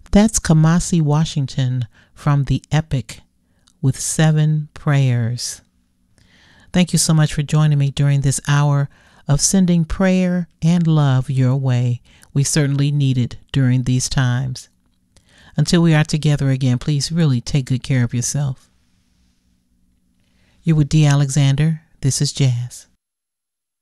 That's Kamasi Washington from the Epic with 7 prayers. Thank you so much for joining me during this hour of sending prayer and love your way. We certainly need it during these times. Until we are together again, please really take good care of yourself. You're with D. Alexander. This is Jazz.